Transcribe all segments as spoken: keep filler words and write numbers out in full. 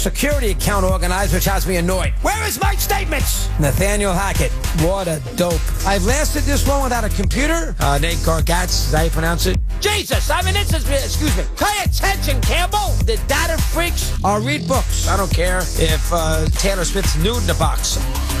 security account organized, which has me annoyed. Where is my statements? Nathaniel Hackett. What a dope. I've lasted this long without a computer. Uh, Nate Gargatz, is that how you pronounce it? Jesus, I mean, this is, excuse me. Pay attention, Campbell. The data freaks. I'll read books. I don't care if uh, Taylor Swift's nude in the box.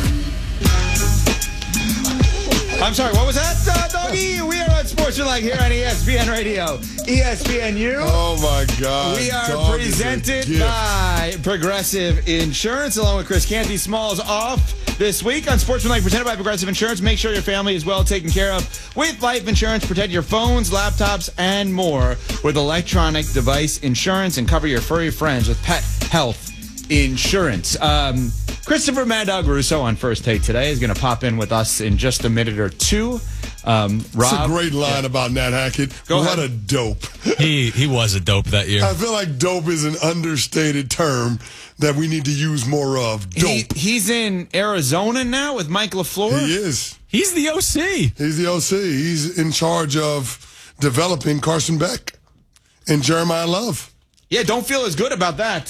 I'm sorry, what was that, uh, doggy? We are on Sportsmanlike here on E S P N Radio, E S P N U. Oh, my God. We are Dog presented by Progressive Insurance, along with Chris Canty. Smalls off this week on Sportsmanlike, presented by Progressive Insurance. Make sure your family is well taken care of with life insurance. Protect your phones, laptops, and more with electronic device insurance, and cover your furry friends with pet health insurance. Um... Christopher Mad Dog Russo on First Take today is going to pop in with us in just a minute or two. Um, Rob, That's a great line yeah. about Nat Hackett. Go what ahead. a dope. He he was a dope that year. I feel like dope is an understated term that we need to use more of. Dope. He, he's in Arizona now with Mike LaFleur? He is. He's the O C. He's the O C. He's in charge of developing Carson Beck and Jeremiah Love. Yeah, don't feel as good about that.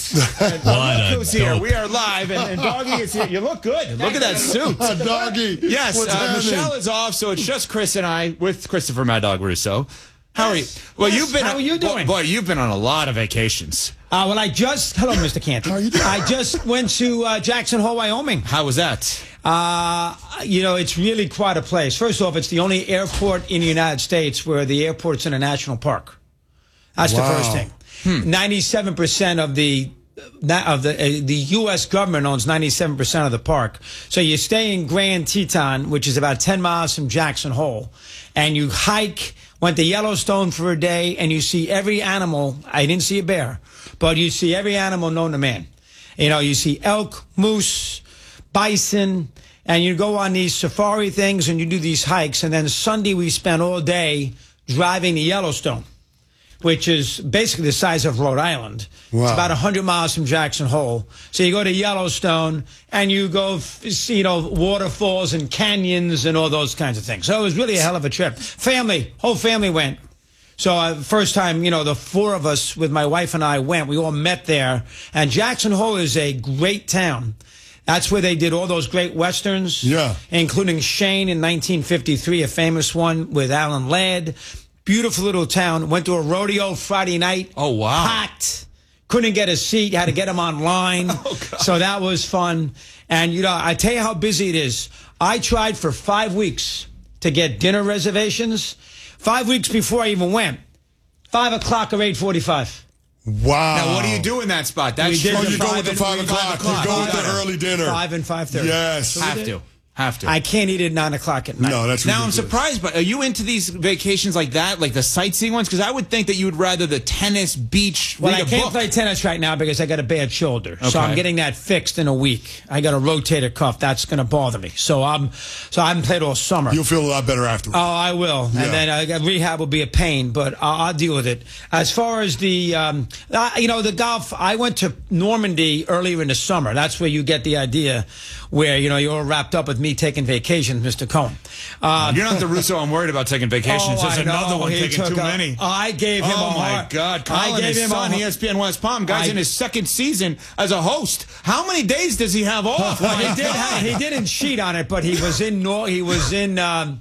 What Who's a here? dope. We are live, and, and Doggy is here. You look good. Look at that suit. Doggy. Yes, What's uh, Michelle is off, so it's just Chris and I with Christopher Mad Dog Russo. How are you? Well, Yes. you've been. How are you doing? Boy, you've been on a lot of vacations. Uh, well, I just, hello, Mister Canty. How are you doing? I just went to uh, Jackson Hole, Wyoming. How was that? Uh, you know, it's really quite a place. First off, it's the only airport in the United States where the airport's in a national park. That's Wow. the first thing. Ninety-seven percent of the of the uh, the U S government owns ninety-seven percent of the park. So you stay in Grand Teton, which is about ten miles from Jackson Hole, and you hike. Went to Yellowstone for a day, and you see every animal. I didn't see a bear, but you see every animal known to man. You know, you see elk, moose, bison, and you go on these safari things, and you do these hikes. And then Sunday we spent all day driving to Yellowstone, which is basically the size of Rhode Island. Wow. It's about one hundred miles from Jackson Hole. So you go to Yellowstone, and you go see, you know, waterfalls and canyons and all those kinds of things. So it was really a hell of a trip. Family, whole family went. So uh, first time, you know, the four of us with my wife and I went. We all met there. And Jackson Hole is a great town. That's where they did all those great westerns. Yeah. Including Shane in nineteen fifty-three, a famous one with Alan Ladd. Beautiful little town. Went to a rodeo Friday night. Oh, wow. Packed. Couldn't get a seat. Had to get them online. Oh, God. So that was fun. And, you know, I tell you how busy it is. I tried for five weeks to get dinner reservations. Five weeks before I even went. Five o'clock or eight forty-five. Wow. Now, what do you do in that spot? That's We did Oh, the you go five with the and- five we- o'clock. o'clock. You go with the Five. early dinner. Five and five thirty. Yes. have to. Have to. I can't eat at nine o'clock at night. No, that's Now, I'm ridiculous. surprised, but are you into these vacations like that, like the sightseeing ones? Because I would think that you would rather the tennis, beach, Well, read I a can't book. play tennis right now because I got a bad shoulder. So Okay. I'm getting that fixed in a week. I got a rotator cuff. That's going to bother me. So I'm, so I haven't played all summer. You'll feel a lot better afterwards. Oh, I will. Yeah. And then uh, rehab will be a pain, but I'll, I'll deal with it. As far as the, um, uh, you know, the golf, I went to Normandy earlier in the summer. That's where you get the idea where, you know, you're all wrapped up with me taking vacations, Mister Cohen. Uh, You're not the Russo I'm worried about taking vacations. Oh, There's I another know. one He taking took too a- many. I gave him Oh, a my heart. God. I Colin, gave his him son, a E S P N West Palm. Guy's I- in his second season as a host. How many days does he have off? Well, My he did. God. Ha- he didn't cheat on it, but he was in Nor. He was in um,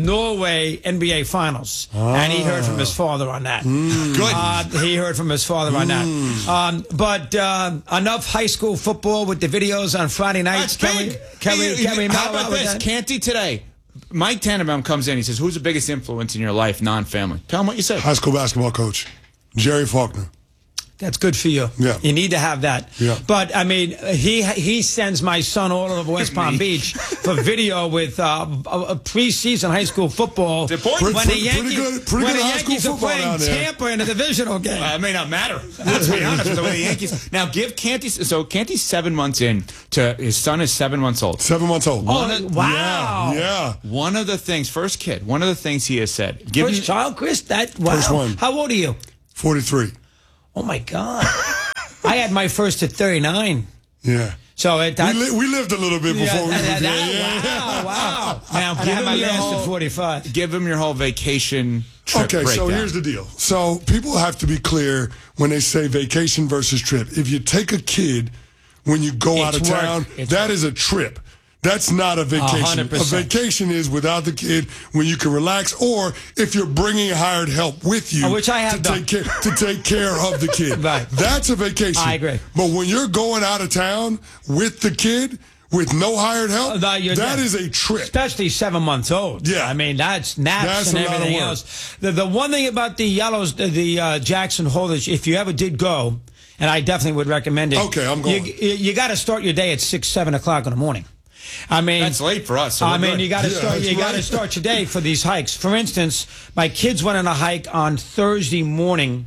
Norway N B A Finals, and he heard from his father on that. Good. Uh, he heard from his father on that. Um, but um, enough high school football with the videos on Friday nights. That's Can big. we? Can Hey, we? Can we? How mellow about out with this? that? Canty today. Mike Tannenbaum comes in. He says, "Who's the biggest influence in your life, non-family?" Tell him what you said. High school basketball coach, Jerry Faulkner. That's good for you. Yeah. You need to have that. Yeah. But, I mean, he he sends my son all over West Palm Beach for video with uh, a, a preseason high school football. It's important. When Pretty- the pretty Yankees, good- pretty when good the high school Yankees are football playing down there. Tampa in a divisional game. Uh, it may not matter. Let's be honest with the way the Yankees. Now, give Canty. So Canty's seven months in. To his son is seven months old. Seven months old. One Oh, of- wow. Yeah. yeah. One of the things, first kid. One of the things he has said. Give First me, child, Chris? That, wow. First one. How old are you? forty-three. Oh, my God. I had my first at thirty-nine. Yeah. So it, We, that, li- we lived a little bit before yeah, we that, moved that, here. Yeah. wow. wow. Now, Give give him my your last whole- at forty-five. Give him your whole vacation trip Okay, so breakdown. here's the deal. So people have to be clear when they say vacation versus trip. If you take a kid when you go out of It's work. town, It's that work. is a trip. That's not a vacation. hundred A percent. vacation is without the kid when you can relax, or if you're bringing hired help with you, Oh, which I have to done. take care to take care of the kid. Right. That's a vacation. I agree. But when you're going out of town with the kid with no hired help, Oh, no, you're that dead. is a trip. Especially seven months old. Yeah. I mean, that's naps That's and a lot of everything work. else. The, the one thing about the Yellows, the, the uh, Jackson Hole, that if you ever did go, and I definitely would recommend it. Okay, I'm going. You, you, you got to start your day at six, seven o'clock in the morning. I mean, That's late for us. So I we're mean, good. you got to Yeah, start. that's You got to right. start your day for these hikes. For instance, my kids went on a hike on Thursday morning,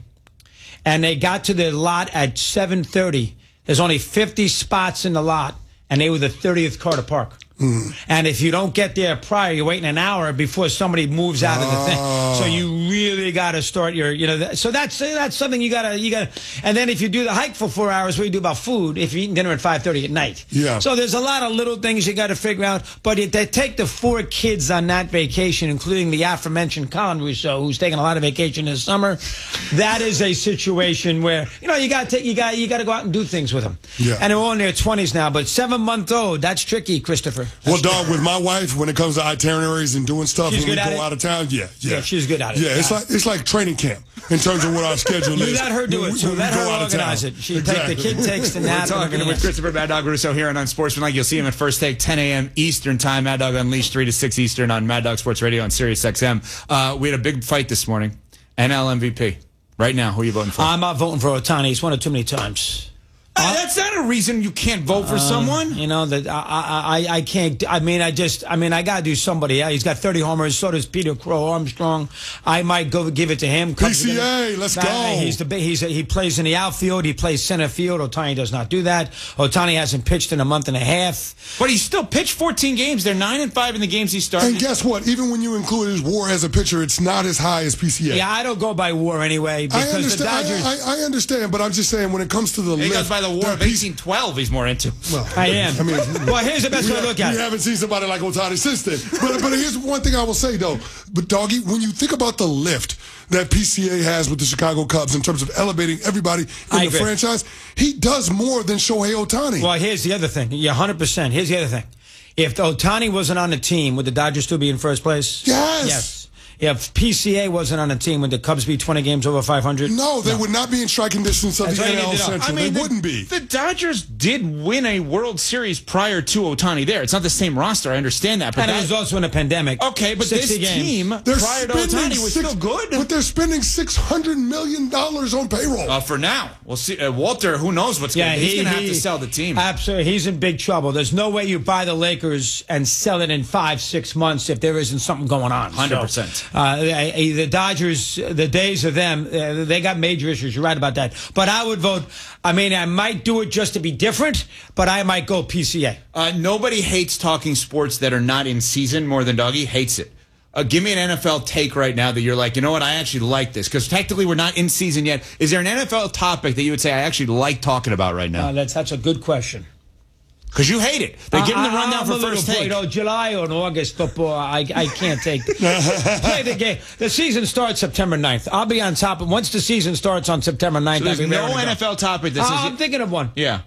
and they got to the lot at seven thirty. There's only fifty spots in the lot, and they were the thirtieth car to park. Mm. And if you don't get there prior, you're waiting an hour before somebody moves out of the thing. Oh. So you really got to start your, you know. That, so that's that's something you gotta you gotta. And then if you do the hike for four hours, what do you do about food? If you're eating dinner at five thirty at night. Yeah. So there's a lot of little things you got to figure out. But if they take the four kids on that vacation, including the aforementioned Colin Rousseau, who's taking a lot of vacation this summer, that is a situation where you know you got to you got you got to go out and do things with them. Yeah. And they're all in their twenties now, but seven month old, that's tricky, Christopher. Well, dog, with my wife, when it comes to itineraries and doing stuff She's when we good go at it? out of town, yeah, yeah, Yeah, she's good at it. Yeah, it's Yeah. like it's like training camp in terms of what our schedule You is. let her do when it, we- so when we let go her out of organize town. it. She take Exactly. the kid takes the We're nap. and talking everything with else. Christopher Mad Dog Russo here and on Sportsmanlike. You'll see him at First Take, ten a.m. Eastern Time. Mad Dog Unleashed, three to six Eastern on Mad Dog Sports Radio on Sirius X M. Uh, we had a big fight this morning. N L M V P. Right now, who are you voting for? I'm not voting for Otani. He's won it too many times. Uh, that's not a reason you can't vote for someone. You know that I, I I I can't. I mean, I just. I mean, I gotta do somebody. Yeah, he's got thirty homers. So does Peter Crow Armstrong. I might go give it to him. P C A, let's Nah, go. He's the big. He's he plays in the outfield. He plays center field. Otani does not do that. Otani hasn't pitched in a month and a half. But he still pitched fourteen games. They're nine and five in the games he started. And guess what? Even when you include his WAR as a pitcher, it's not as high as P C A. Yeah, I don't go by WAR anyway I because the understand. Dodgers. I, I, I understand, but I'm just saying when it comes to the he lift, goes by the WAR that of P- eighteen twelve. He's more into. Well, I am. I mean, well, here's the best we, way to look at we it. haven't seen somebody like Otani since then. But, but here's one thing I will say, though. But, Doggy, when you think about the lift that P C A has with the Chicago Cubs in terms of elevating everybody in I the agree. franchise, he does more than Shohei Otani. Well, here's the other thing. Yeah, one hundred percent. Here's the other thing. If Otani wasn't on the team, would the Dodgers still be in first place? Yes. Yes. If P C A wasn't on the team, would the Cubs be twenty games over five hundred? No, they would not be in striking distance of That's the why you N L need to know. Central. I mean, they the, wouldn't be. The Dodgers did win a World Series prior to Otani there. It's not the same roster. I understand that. But And it that- was also in a pandemic. okay, but this sixty games. team They're prior to spending Otani was six- still good. But they're spending six hundred million dollars on payroll. Uh, for now, we'll see. Uh, Walter, who knows what's Yeah, going to? He's he, going to have he- to sell the team. Absolutely, he's in big trouble. There's no way you buy the Lakers and sell it in five, six months if there isn't something going on. one hundred percent. So, uh, the Dodgers, the days of them, uh, they got major issues. You're right about that. But I would vote. I mean, I might do it just to be different, but I might go P C A. Uh, nobody hates talking sports that are not in season more than Dougie hates it. Uh, give me an N F L take right now that you're like, you know what, I actually like this. Because technically we're not in season yet. Is there an N F L topic that you would say I actually like talking about right now? Uh, that's that's a good question. Because you hate it. They give them the I- rundown I'm for a little first boy, take. You know, July or August football, I, I can't take. Play the game. The season starts September ninth. I'll be on top of once the season starts on September ninth. So there's I'll be no ready to go. N F L topic that Uh, says I'm thinking of one. yeah.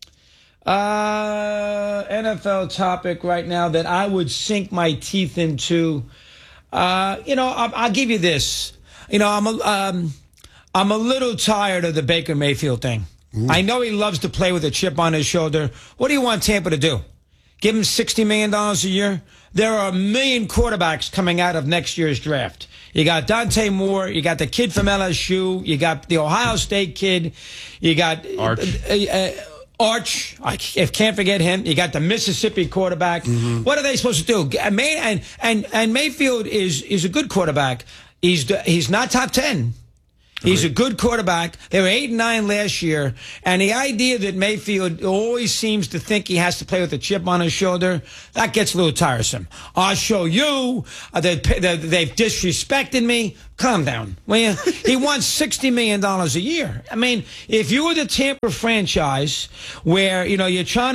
Uh, N F L topic right now that I would sink my teeth into. Uh, you know, I'll, I'll give you this. You know, I'm a, um, I'm a little tired of the Baker Mayfield thing. I know he loves to play with a chip on his shoulder. What do you want Tampa to do? Give him sixty million dollars a year? There are a million quarterbacks coming out of next year's draft. You got Dante Moore. You got the kid from L S U. You got the Ohio State kid. You got Arch. Uh, uh, Arch, I c- can't forget him. You got the Mississippi quarterback. What are they supposed to do? And May, and, and and Mayfield is is a good quarterback. He's the- he's not top ten. He's a good quarterback. They were eight and nine last year, and the idea that Mayfield always seems to think he has to play with a chip on his shoulder, that gets a little tiresome. I'll show you uh, that that they've disrespected me. Calm down, will you? He wants sixty million dollars a year. I mean, if you were the Tampa franchise, where you know you're trying to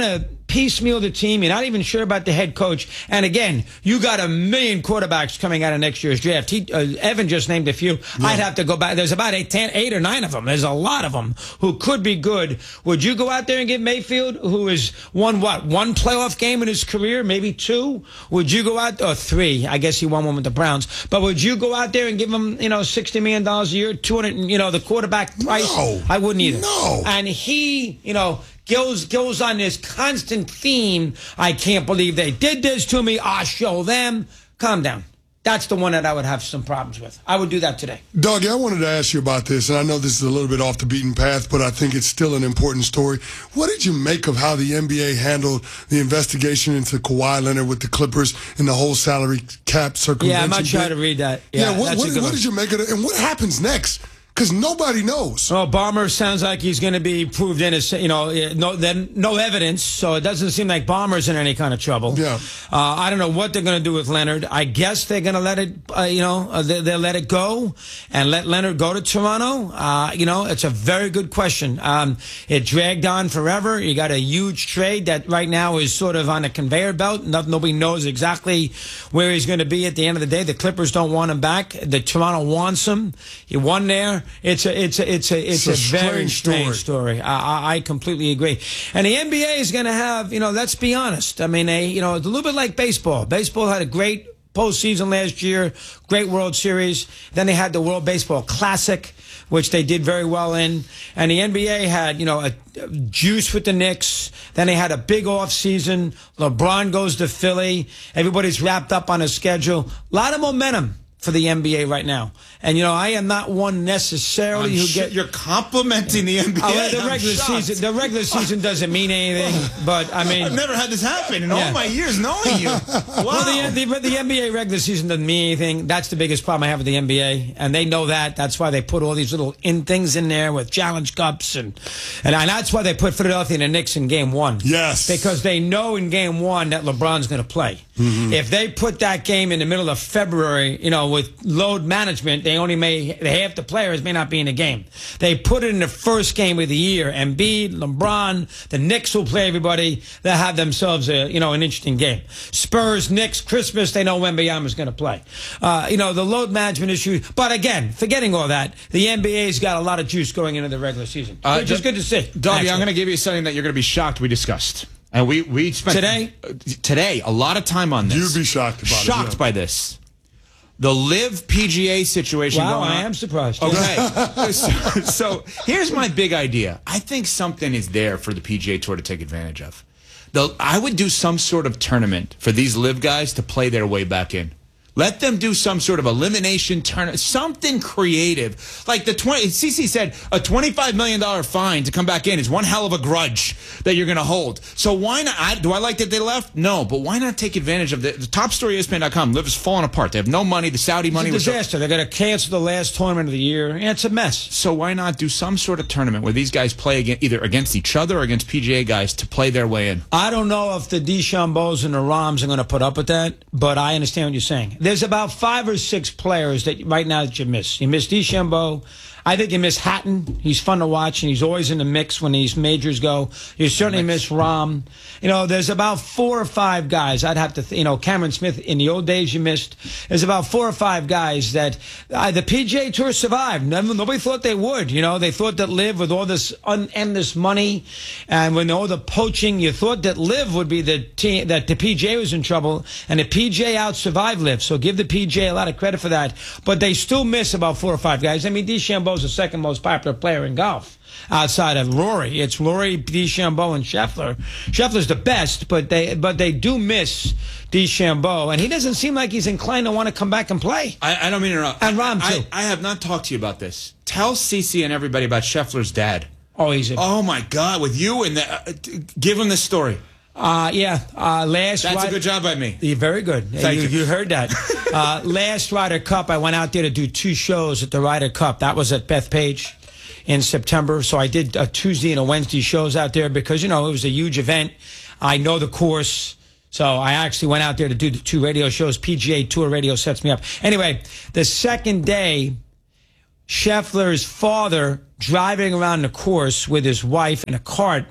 piecemeal the team. You're not even sure about the head coach. And again, you got a million quarterbacks coming out of next year's draft. He, uh, Evan just named a few. Yeah. I'd have to go back. There's about eight, ten, eight or nine of them. There's a lot of them who could be good. Would you go out there and get Mayfield, who has won what, one playoff game in his career, maybe two? Would you go out, or three? I guess he won one with the Browns. But would you go out there and give him, you know, sixty million dollars a year, two hundred, you know, the quarterback price? No. I wouldn't either. No. And he, you know, goes goes on this constant theme. I can't believe they did this to me. I'll show them. Calm down. That's the one that I would have some problems with. I would do that today. Dougie, I wanted to ask you about this, and I know this is a little bit off the beaten path, but I think it's still an important story. What did you make of how the N B A handled the investigation into Kawhi Leonard with the Clippers and the whole salary cap circumvention? Yeah, I'm not trying to read that. Yeah, yeah what, that's what, a good what one. did you make of it, and what happens next? Because nobody knows. Well, Ballmer sounds like he's going to be proved innocent. You know, no, then no evidence, so it doesn't seem like Ballmer's in any kind of trouble. Yeah. Uh, I don't know what they're going to do with Leonard. I guess they're going to let it. Uh, you know, uh, they, they'll let it go and let Leonard go to Toronto. Uh, you know, it's a very good question. Um, it dragged on forever. You got a huge trade that right now is sort of on a conveyor belt. No, nobody knows exactly where he's going to be at the end of the day. The Clippers don't want him back. The Toronto wants him. He won there. It's a, it's a, it's a, it's, it's a, a very strange story. story. I, I completely agree. And the N B A is going to have, you know, let's be honest. I mean, they, you know, it's a little bit like baseball. Baseball had a great postseason last year, great World Series. Then they had the World Baseball Classic, which they did very well in. And the N B A had, you know, a, a juice with the Knicks. Then they had a big off season. LeBron goes to Philly. Everybody's wrapped up on a schedule. A lot of momentum for the N B A right now. And, you know, I am not one necessarily I'm who sure get... you're complimenting the N B A. Oh, well, the I'm regular shocked. season the regular season doesn't mean anything, but, I mean... I've never had this happen in Yeah. all my years knowing you. Wow. Well, the, the, the N B A regular season doesn't mean anything. That's the biggest problem I have with the N B A, and they know that. That's why they put all these little in things in there with challenge cups, and, and and that's why they put Philadelphia and the Knicks in game one. Yes. Because they know in game one that LeBron's going to play. Mm-hmm. If they put that game in the middle of February, you know, with load management, they only may, half the players may not be in the game. They put it in the first game of the year. Embiid, LeBron, the Knicks will play everybody. They'll have themselves a, you know, an interesting game. Spurs, Knicks, Christmas, they know Wembanyama's going to play. Uh, you know, the load management issue. But again, forgetting all that, the N B A's got a lot of juice going into the regular season. Uh, which is good to see. Dougie, I'm going to give you something that you're going to be shocked we discussed. And we, we spent Today? uh, today a lot of time on this. You'd be shocked about shocked it. Yeah. by this. The Live P G A situation Wow, going on. I am surprised. Okay. so, so here's my big idea. I think something is there for the P G A Tour to take advantage of. The, I would do some sort of tournament for these Live guys to play their way back in. Let them do some sort of elimination tournament, something creative. Like the twenty, C C said, a twenty-five million dollars fine to come back in is one hell of a grudge that you're going to hold. So why not? I, do I like that they left? No, but why not take advantage of the, the top story E S P N dot com? Live is falling apart. They have no money. The Saudi money It's a was disaster. They're going to cancel the last tournament of the year. And it's a mess. So why not do some sort of tournament where these guys play against, either against each other or against P G A guys to play their way in? I don't know if the DeChambeaus and the Rahms are going to put up with that, but I understand what you're saying. There's about five or six players that right now that you miss. You miss DeChambeau. I think you miss Hatton. He's fun to watch, and he's always in the mix when these majors go. You certainly miss Rahm. You know, there's about four or five guys. I'd have to, th- you know, Cameron Smith, in the old days you missed. There's about four or five guys that uh, the P G A Tour survived. Nobody thought they would. You know, they thought that Liv, with all this un- endless money and when all the poaching, you thought that Liv would be the team, that the P G A was in trouble, and the P G A out survived Liv. So give the P G A a lot of credit for that. But they still miss about four or five guys. I mean, DeChambeau's the second most popular player in golf outside of Rory. It's Rory, DeChambeau, and Scheffler. Scheffler's the best, but they but they do miss DeChambeau, and he doesn't seem like he's inclined to want to come back and play. I, I don't mean to interrupt. And Rahm, I, too. I have not talked to you about this. Tell Cece and everybody about Scheffler's dad. Oh, he's a... Oh, my God, with you and the, uh, give him the story. Uh, yeah, uh, last... That's ride, a good job by me. You're very good. Thank you, you. you heard that. uh, last Ryder Cup, I went out there to do two shows at the Ryder Cup. That was at Bethpage in September. So I did a Tuesday and a Wednesday shows out there because, you know, it was a huge event. I know the course. So I actually went out there to do the two radio shows. P G A Tour Radio sets me up. Anyway, the second day, Scheffler's father driving around the course with his wife in a cart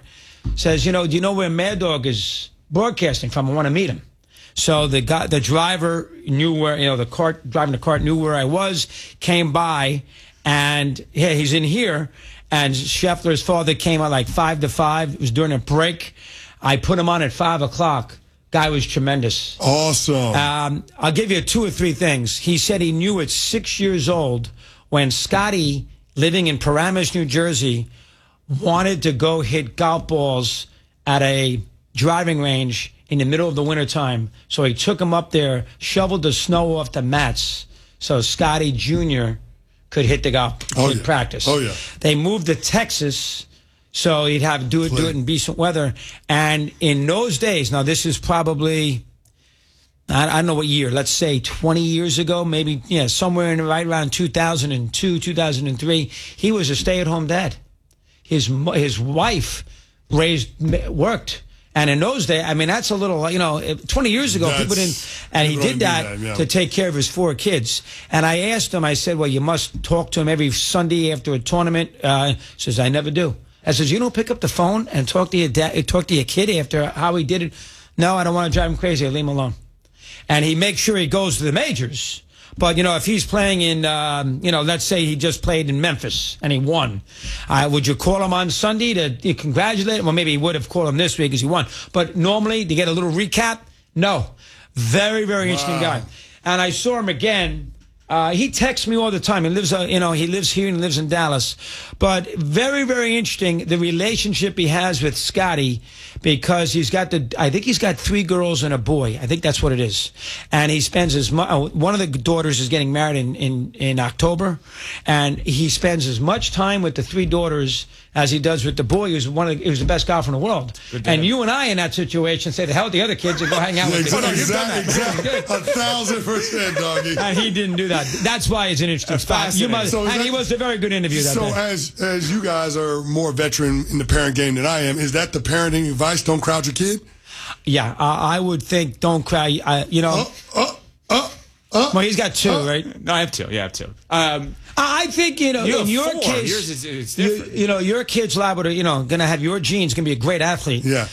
says, you know, do you know where Mad Dog is broadcasting from? I want to meet him. So the guy, the driver knew where, you know, the cart, driving the cart knew where I was, came by, and yeah, he's in here. And Scheffler's father came out like five to five. It was during a break. I put him on at five o'clock. Guy was tremendous. Awesome. Um, I'll give you two or three things. He said he knew at six years old when Scotty, living in Paramus, New Jersey, wanted to go hit golf balls at a driving range in the middle of the wintertime. So he took him up there, shoveled the snow off the mats so Scotty Junior could hit the golf oh, in yeah. practice. Oh, yeah. They moved to Texas so he'd have to do it, do it in decent weather. And in those days, now this is probably, I, I don't know what year, let's say twenty years ago, maybe, yeah, somewhere in right around two thousand two, two thousand three, he was a stay-at-home dad. His his wife raised, worked. And in those days, I mean, that's a little, you know, twenty years ago, That's, people didn't, and he people did don't that, do that, yeah. to take care of his four kids. And I asked him, I said, well, you must talk to him every Sunday after a tournament. Uh, he says, I never do. I says, you don't pick up the phone and talk to your dad, talk to your kid after how he did it? No, I don't want to drive him crazy. I leave him alone. And he makes sure he goes to the majors. But, you know, if he's playing in, um, you know, let's say he just played in Memphis and he won, uh, would you call him on Sunday to, to congratulate him? Well, maybe he would have called him this week because he won. But normally, to get a little recap, no. Very, very interesting Wow. guy. And I saw him again. Uh, he texts me all the time. He lives, uh, you know, he lives here and lives in Dallas. But very, very interesting, the relationship he has with Scotty, because he's got the, I think he's got three girls and a boy. I think that's what it is. And he spends his, oh, one of the daughters is getting married in, in, in October. And he spends as much time with the three daughters as he does with the boy, who's one of the, who's the best golfer in the world. And you and I in that situation say, the hell with the other kids and go hang out with Exactly, the exactly, exactly. A thousand percent, doggy. And he didn't do that. That's why it's an interesting spot. You must, So is and that- he was a very good interview that So day. as as you guys are more veteran in the parent game than I am, is that the parenting advice? Don't crowd your kid? Yeah, I, I would think don't cry. Uh, you know, Uh, uh, uh, uh. well, he's got two, right? No, I have two. Yeah, I have two. Um, I I think, you know, You in have your four. case, Yours is- it's you, different. you know, your kid's liable to, you know, going to have your genes, going to be a great athlete. Yeah,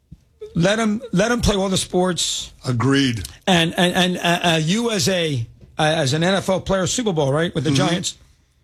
Let him, let him play all the sports. agreed. And and and uh, uh, you as a uh, as an N F L player, Super Bowl, right, with the Mm-hmm. Giants.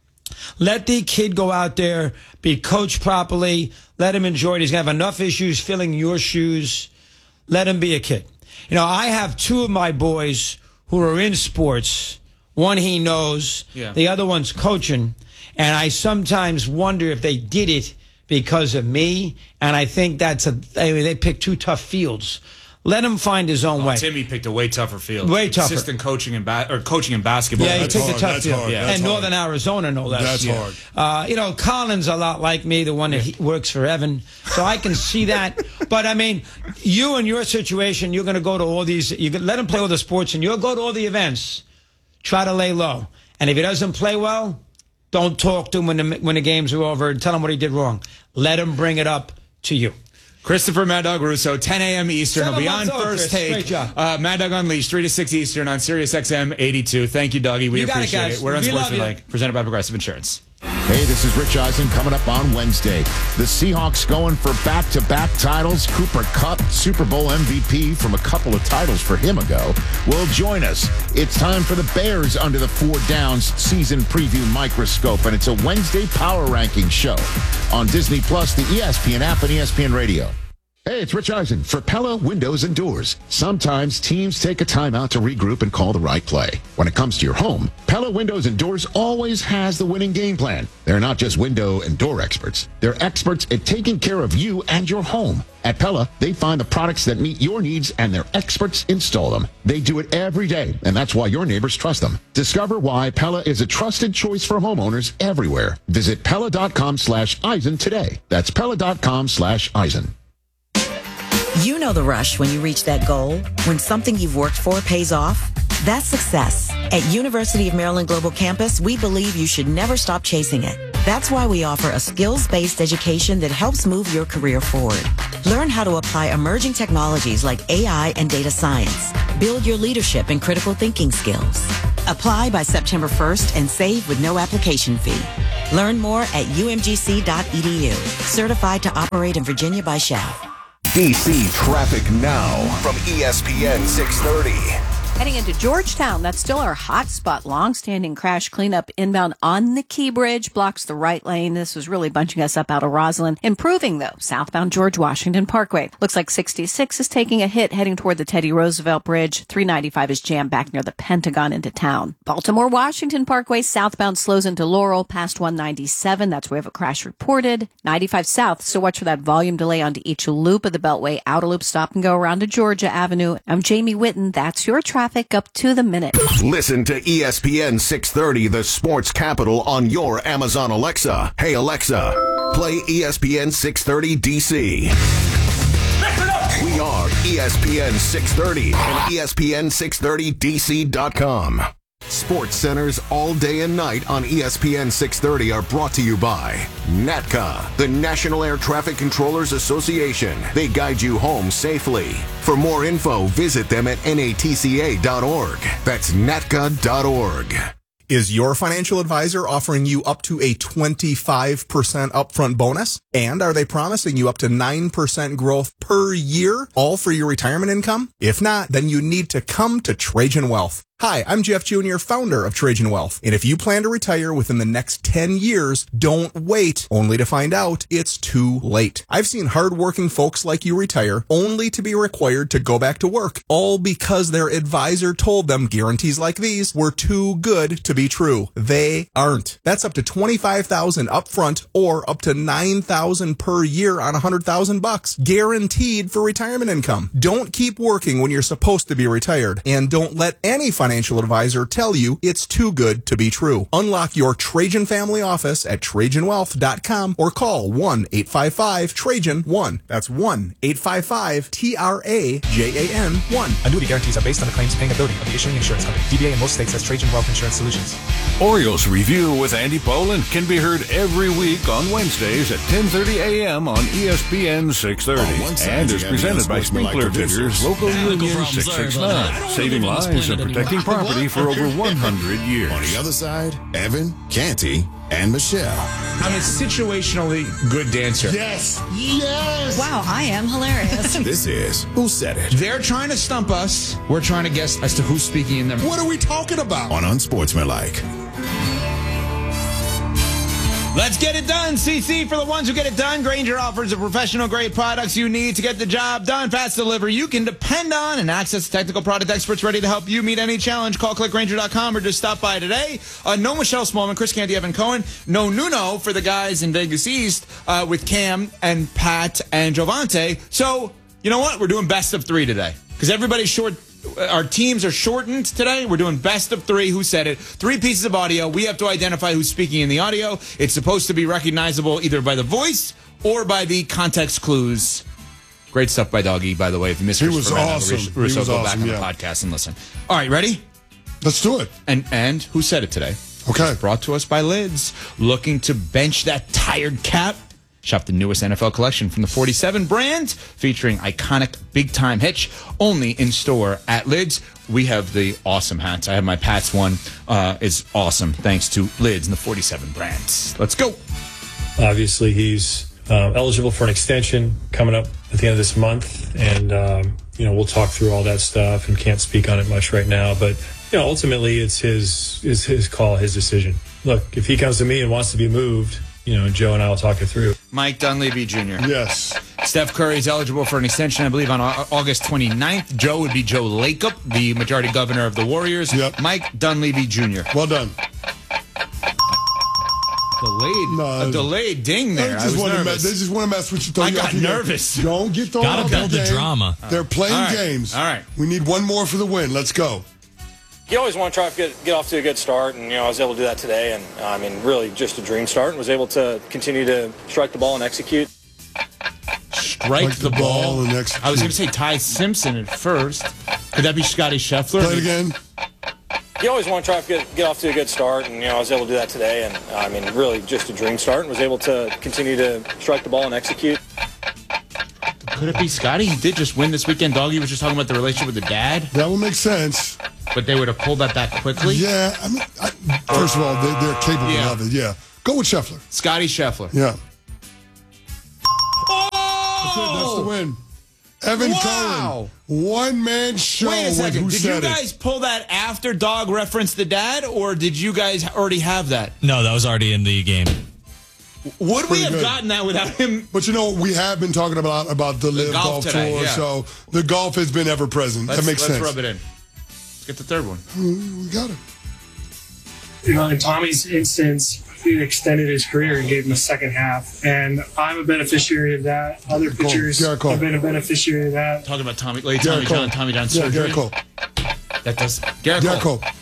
Let the kid go out there, be coached properly. Let him enjoy it. He's gonna have enough issues filling your shoes. Let him be a kid. You know, I have two of my boys who are in sports. One he knows, Yeah. the other one's coaching, and I sometimes wonder if they did it because of me. And I think that's a I mean, they picked two tough fields. Let him find his own way. Timmy picked a way tougher field. Way tougher. Assistant coaching in ba- or coaching in basketball. Yeah, he That's took the hard, tough that's field. hard, Yeah. that's and hard. Northern Arizona, no less. That's Yeah. hard. Uh, you know, Colin's a lot like me, the one that he works for Evan. So I can see that. But, I mean, you in your situation, you're going to go to all these, you can let him play all the sports, and you'll go to all the events. Try to lay low. And if he doesn't play well, don't talk to him when the, when the games are over and tell him what he did wrong. Let him bring it up to you. Christopher Mad Dog Russo, ten a.m. Eastern. Seven He'll be on months old, First Chris. Take. Great job. Uh, Mad Dog Unleashed, three to six Eastern on Sirius X M eighty-two. Thank you, Dougie. We You got it, appreciate guys. We're on We love you. Sportsmanlike, presented by Progressive Insurance. Hey, this is Rich Eisen coming up on Wednesday. The Seahawks going for back-to-back titles. Cooper Kupp, Super Bowl M V P from a couple of titles for him ago, will join us. It's time for the Bears Under the Four Downs season preview microscope, and it's a Wednesday power ranking show on Disney Plus, the E S P N app, and E S P N Radio. Hey, it's Rich Eisen for Pella Windows and Doors. Sometimes teams take a timeout to regroup and call the right play. When it comes to your home, Pella Windows and Doors always has the winning game plan. They're not just window and door experts. They're experts at taking care of you and your home. At Pella, they find the products that meet your needs and their experts install them. They do it every day, and that's why your neighbors trust them. Discover why Pella is a trusted choice for homeowners everywhere. Visit Pella.com slash Eisen today. That's Pella.com slash Eisen. You know the rush when you reach that goal, when something you've worked for pays off. That's success. At University of Maryland Global Campus, we believe you should never stop chasing it. That's why we offer a skills-based education that helps move your career forward. Learn how to apply emerging technologies like A I and data science. Build your leadership and critical thinking skills. Apply by September first and save with no application fee. Learn more at u m g c dot e d u. Certified to operate in Virginia by Shell. D C traffic now from E S P N six thirty. Heading into Georgetown, that's still our hot spot. Long-standing crash cleanup inbound on the Key Bridge blocks the right lane. This was really bunching us up out of Roslyn. Improving, though, southbound George Washington Parkway. Looks like sixty-six is taking a hit heading toward the Teddy Roosevelt Bridge. three ninety-five is jammed back near the Pentagon into town. Baltimore Washington Parkway southbound slows into Laurel past one ninety-seven. That's where we have a crash reported. ninety-five south, so watch for that volume delay onto each loop of the Beltway. Outer loop stop and go around to Georgia Avenue. I'm Jamie Whitten. That's your traffic. Up to the minute. Listen to E S P N six thirty, the sports capital, on your Amazon Alexa. Hey, Alexa, play E S P N six thirty D C. We are E S P N six thirty and E S P N six thirty D C dot com. Sports Centers all day and night on E S P N six thirty are brought to you by NATCA, the National Air Traffic Controllers Association. They guide you home safely. For more info, visit them at N A T C A dot org. That's N A T C A dot org. Is your financial advisor offering you up to a twenty-five percent upfront bonus? And are they promising you up to nine percent growth per year, all for your retirement income? If not, then you need to come to Trajan Wealth. Hi, I'm Jeff Junior, founder of Trajan Wealth. And if you plan to retire within the next ten years, don't wait only to find out it's too late. I've seen hardworking folks like you retire only to be required to go back to work, all because their advisor told them guarantees like these were too good to be true. They aren't. That's up to twenty-five thousand dollars upfront or up to nine thousand dollars per year on one hundred thousand bucks, guaranteed for retirement income. Don't keep working when you're supposed to be retired, and don't let any financial advisor tell you it's too good to be true. Unlock your Trajan family office at Trajan Wealth dot com or call one eight five five Trajan one. That's one eight five five T R A J A N one. Annuity guarantees are based on the claims paying ability of the issuing insurance company. D B A in most states has Trajan Wealth Insurance Solutions. Orioles Review with Andy Poland can be heard every week on Wednesdays at ten thirty a.m. on E S P N six thirty. And is presented by Sprinkler Fitters, Local Union six six nine, saving lives and protecting property for over one hundred years. On the other side, Evan, Canty, and Michelle. I'm a situationally good dancer. Yes. Yes. Wow, I am hilarious. This is Who Said It? They're trying to stump us. We're trying to guess as to who's speaking in them. What are we talking about? On Unsportsmanlike. Let's get it done, C C. For the ones who get it done, Grainger offers the professional-grade products you need to get the job done. Fast delivery you can depend on, and access to technical product experts ready to help you meet any challenge. Call click grainger dot com or just stop by today. Uh, no Michelle Smallman, Chris Canty, Evan Cohen. No Nuno for the guys in Vegas East uh, with Cam and Pat and Jovante. So, you know what? We're doing best of three today because everybody's short. Our teams are shortened today. We're doing best of three. Who said it? Three pieces of audio. We have to identify who's speaking in the audio. It's supposed to be recognizable either by the voice or by the context clues. Great stuff by Doggy, by the way. If you missed he Chris was Ferrano, awesome. Russo, he Russo, was go awesome, back on yeah. the podcast and listen. All right, ready? Let's do it. And and who said it today? Okay. It's brought to us by Lids. Looking to bench that tired cap? Shop the newest N F L collection from the forty-seven brand, featuring iconic big-time hitch, only in store at Lids. We have the awesome hats. I have my Pats one. Uh, is awesome, thanks to Lids and the forty-seven brands. Let's go. Obviously, he's uh, eligible for an extension coming up at the end of this month, and um, you know we'll talk through all that stuff and can't speak on it much right now. But you know, ultimately, it's his is his call, his decision. Look, if he comes to me and wants to be moved, you know, Joe and I will talk it through. Mike Dunleavy Junior Yes. Steph Curry is eligible for an extension, I believe, on August twenty-ninth. Joe would be Joe Lacob, the majority governor of the Warriors. Yep. Mike Dunleavy Junior Well done. Delayed, No, a delayed ding there. They I just was want to nervous. mess. They just want to mess with you. Throw I you got off your game. nervous. Don't get thrown Gotta off build the the game. drama. They're playing All right. games. All right. We need one more for the win. Let's go. You always want to try to get, get off to a good start, and you know I was able to do that today. And uh, I mean, really, just a dream start, and was able to continue to strike the ball and execute. Strike Like the, the ball. ball and execute. I was going to say Ty Simpson at first. Could that be Scotty Scheffler? Play it again. You always want to try to get, get off to a good start, and you know I was able to do that today. And uh, I mean, really, just a dream start, and was able to continue to strike the ball and execute. Could it be Scotty? He did just win this weekend. Doggy was just talking about the relationship with the dad. That would make sense. But they would have pulled that back quickly? Yeah. I mean, I, first of all, they, they're capable Yeah. of it. Yeah. Go with Scheffler. Scotty Scheffler. Yeah. Oh! That's it. That's the win. Evan Wow. Cohen, one-man show. Wait a with second. Who Did Said you guys it. pull that after Dog referenced the dad, or did you guys already have that? No, that was already in the game. Would we Pretty have good. gotten that without him? But you know, we have been talking about about the Live golf Golf, today, Tour, yeah. so the golf has been ever present. Let's, that makes let's sense. rub it in. Let's get the third one. We got it. You know, in Tommy's instance, he extended his career and gave him a second half. And I'm a beneficiary of that. Other Cole, pitchers Garrett Cole. have been a beneficiary of that. Talking about Tommy, late Garrett Tommy Cole. John, Tommy John Yeah, surgery. Garrett Cole. That does. Garrett, Garrett Cole. Cole.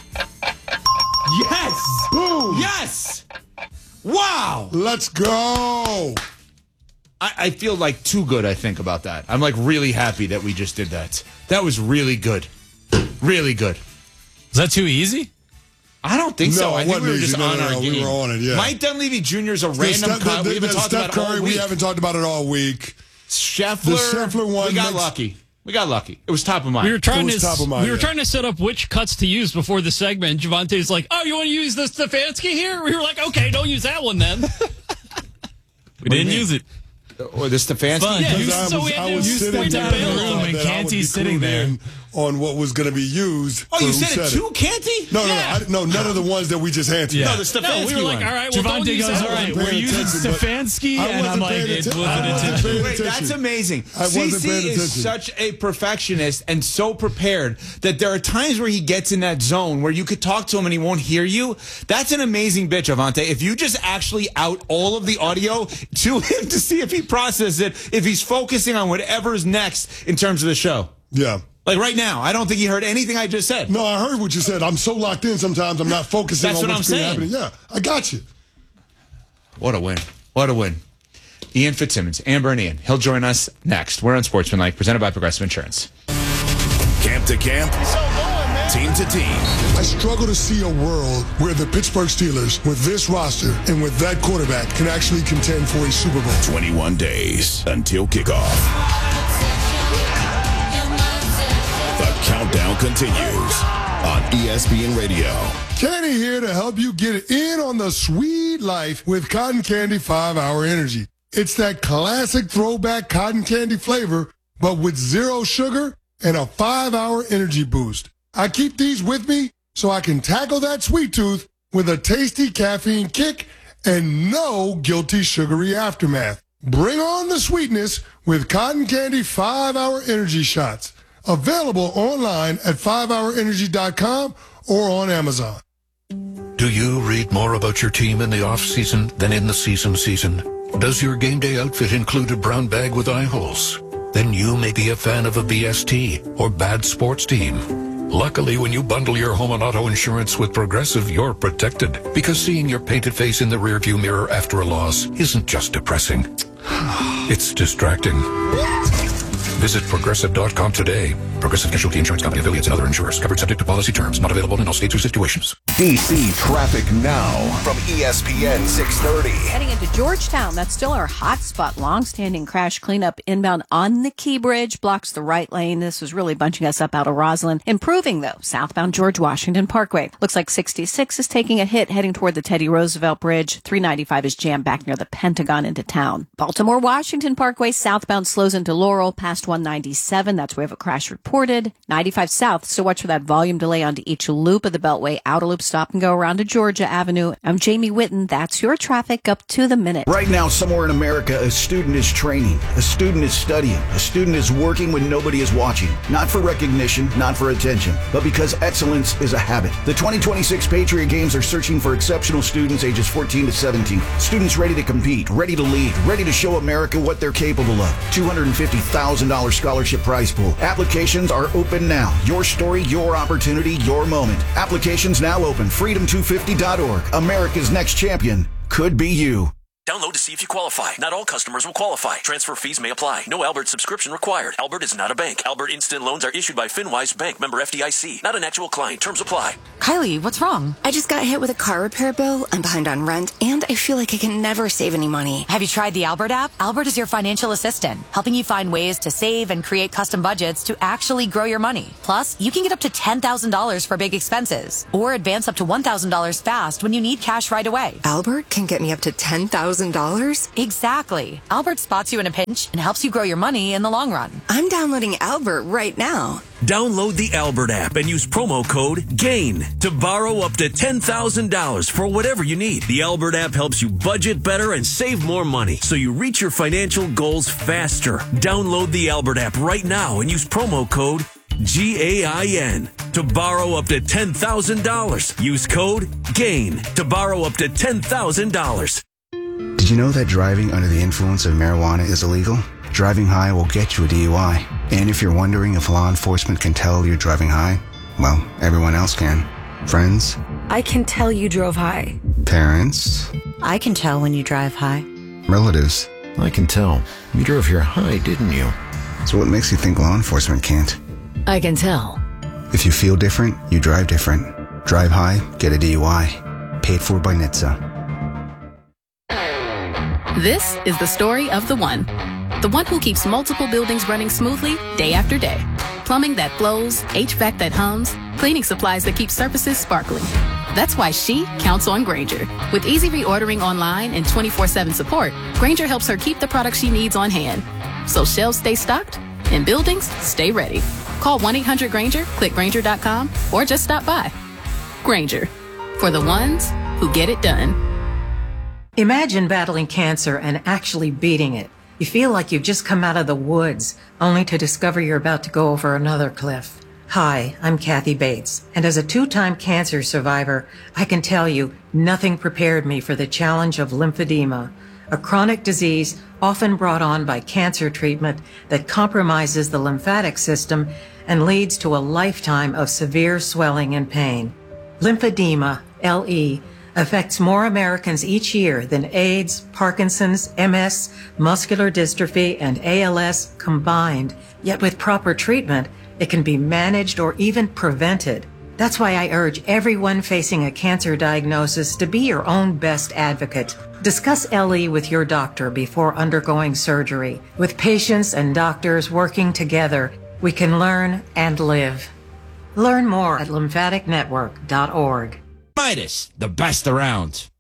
Yes. Boom. Yes. Wow. Let's go. I, I feel like too good, I think, about that. I'm like really happy that we just did that. That was really good. Really good. Is that too easy? I don't think No, so. I it think wasn't we were easy. just No, on no, our no, we game. were on it, yeah. Mike Dunleavy Junior is a The random Steph- cut. the- We haven't the talked Steph about it all Curry, week. we haven't talked about it all week. Scheffler, The Scheffler one we got makes- lucky. We got lucky. It was top of mind. We were trying It was to top of mind, we were yeah. trying to set up which cuts to use before the segment. Javante's like, "Oh, you want to use the Stefanski here?" We were like, "Okay, don't use that one then." We didn't use it. Or the Stefanski. Fun. Yeah, You- you- I so was, we had I to was use sitting point down to in the bail room room and and Canty's sitting there. on what was going to be used. Oh, for you who said it too, Canty? No, no, Yeah. no, I, no. None of the ones that we just answered. Yeah. No, the Stefanski No, we were like, one. "All right, well, don't Javante use goes, that all right, one." we're using attention, but Stefanski, I and I'm wasn't like, paying it atten- wasn't I wasn't attention. paying Wait, attention. that's amazing. I wasn't C C paying is attention. such a perfectionist and so prepared that there are times where he gets in that zone where you could talk to him and he won't hear you. That's an amazing bitch, Avante. If you just actually out all of the audio to him to see if he processes it, if he's focusing on whatever's next in terms of the show. Yeah. Like right now, I don't think he heard anything I just said. No, I heard what you said. I'm so locked in sometimes I'm not focusing That's on what what's I'm been saying. happening. Yeah, I got you. What a win. What a win. Ian Fitzsimmons, Amber and Ian. He'll join us next. We're on Sportsmanlike, presented by Progressive Insurance. Camp to camp, team to team. I struggle to see a world where the Pittsburgh Steelers, with this roster and with that quarterback, can actually contend for a Super Bowl. twenty-one days until kickoff. The countdown continues on E S P N Radio. Kenny here to help you get in on the sweet life with Cotton Candy five hour Energy. It's that classic throwback cotton candy flavor, but with zero sugar and a five hour energy boost. I keep these with me so I can tackle that sweet tooth with a tasty caffeine kick and no guilty sugary aftermath. Bring on the sweetness with Cotton Candy five hour Energy Shots. Available online at five hour energy dot com or on Amazon. Do you read more about your team in the off-season than in the season season? Does your game day outfit include a brown bag with eye holes? Then you may be a fan of a B S T or bad sports team. Luckily, when you bundle your home and auto insurance with Progressive, you're protected. Because seeing your painted face in the rearview mirror after a loss isn't just depressing. It's distracting. Visit Progressive dot com today. Progressive Casualty Insurance Company, affiliates, and other insurers. Covered subject to policy terms. Not available in all states or situations. D C traffic now from E S P N six thirty. Heading into Georgetown, that's still our hot spot. Long-standing crash cleanup inbound on the Key Bridge blocks the right lane. This was really bunching us up out of Roslyn. Improving, though, southbound George Washington Parkway. Looks like sixty-six is taking a hit heading toward the Teddy Roosevelt Bridge. three ninety-five is jammed back near the Pentagon into town. Baltimore-Washington Parkway southbound slows into Laurel past one ninety-seven. That's where we have a crash reported. ninety-five south, so watch for that volume delay onto each loop of the Beltway. Outer loop stop and go around to Georgia Avenue. I'm Jamie Witten. That's your traffic up to the minute. Right now, somewhere in America, a student is training, a student is studying, a student is working when nobody is watching. Not for recognition, not for attention, but because excellence is a habit. The twenty twenty-six Patriot Games are searching for exceptional students ages fourteen to seventeen. Students ready to compete, ready to lead, ready to show America what they're capable of. two hundred fifty thousand dollars scholarship prize pool. Applications are open now. Your story, your opportunity, your moment. Applications now open. freedom two fifty dot org. America's next champion could be you. Download to see if you qualify. Not all customers will qualify. Transfer fees may apply. No Albert subscription required. Albert is not a bank. Albert Instant Loans are issued by FinWise Bank, member F D I C. Not an actual client. Terms apply. Kylie, what's wrong? I just got hit with a car repair bill. I'm behind on rent, and I feel like I can never save any money. Have you tried the Albert app? Albert is your financial assistant, helping you find ways to save and create custom budgets to actually grow your money. Plus, you can get up to ten thousand dollars for big expenses, or advance up to one thousand dollars fast when you need cash right away. Albert can get me up to ten thousand dollars? Exactly. Albert spots you in a pinch and helps you grow your money in the long run. I'm downloading Albert right now. Download the Albert app and use promo code GAIN to borrow up to ten thousand dollars for whatever you need. The Albert app helps you budget better and save more money so you reach your financial goals faster. Download the Albert app right now and use promo code G A I N to borrow up to ten thousand dollars. Use code GAIN to borrow up to ten thousand dollars. Did you know that driving under the influence of marijuana is illegal? Driving high will get you a D U I. And if you're wondering if law enforcement can tell you're driving high, well, everyone else can. Friends? I can tell you drove high. Parents? I can tell when you drive high. Relatives? I can tell. You drove here high, didn't you? So what makes you think law enforcement can't? I can tell. If you feel different, you drive different. Drive high, get a D U I. Paid for by N H T S A. This is the story of the one. The one who keeps multiple buildings running smoothly day after day. Plumbing that flows, H V A C that hums, cleaning supplies that keep surfaces sparkling. That's why she counts on Grainger. With easy reordering online and twenty-four seven support, Grainger helps her keep the products she needs on hand. So shelves stay stocked and buildings stay ready. Call one eight hundred Grainger, click Grainger dot com, or just stop by. Grainger, for the ones who get it done. Imagine battling cancer and actually beating it. You feel like you've just come out of the woods, only to discover you're about to go over another cliff. Hi, I'm Kathy Bates, and as a two-time cancer survivor, I can tell you nothing prepared me for the challenge of lymphedema, a chronic disease often brought on by cancer treatment that compromises the lymphatic system and leads to a lifetime of severe swelling and pain. Lymphedema, L E, affects more Americans each year than AIDS, Parkinson's, M S, muscular dystrophy, and A L S combined. Yet with proper treatment, it can be managed or even prevented. That's why I urge everyone facing a cancer diagnosis to be your own best advocate. Discuss L E with your doctor before undergoing surgery. With patients and doctors working together, we can learn and live. Learn more at lymphatic network dot org. Midas, the best around.